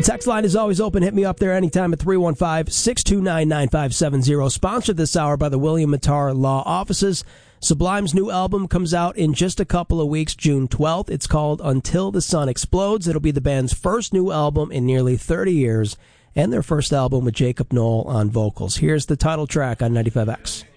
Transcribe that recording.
Text line is always open. Hit me up there anytime at 315-629-9570. Sponsored this hour by the William Mattar Law Offices. Sublime's new album comes out in just a couple of weeks, June 12th. It's called Until the Sun Explodes. It'll be the band's first new album in nearly 30 years and their first album with Jacob Knoll on vocals. Here's the title track on 95X.